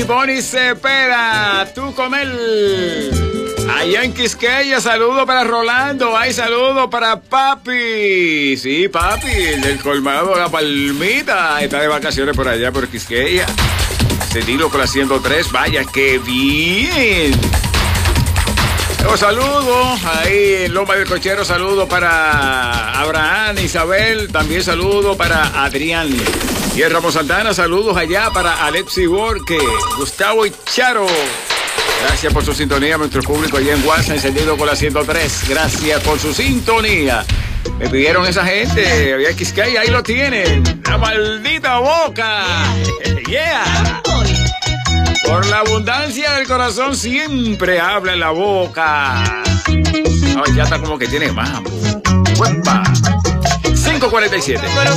Bonnie Cepeda, tú con él. Allá en Quisqueya, saludo para Rolando. Hay saludo para Papi. Sí, Papi, el del colmado de La Palmita. Está de vacaciones por allá, por Quisqueya. Seguido con la 103. Vaya, qué bien. Los saludos ahí en Loma del Cochero. Saludo para Abraham, Isabel. También saludo para Adrián. Y en Ramos Santana, saludos allá para Alexi Borque, Gustavo y Charo. Gracias por su sintonía, nuestro público allá en WhatsApp, encendido con la 103. Gracias por su sintonía. Me pidieron esa gente, había Quisqueya, ahí lo tienen. La maldita boca. Yeah. Por la abundancia del corazón siempre habla en la boca. Ay, ya está como que tiene mambo. ¡Uepa! 5:47.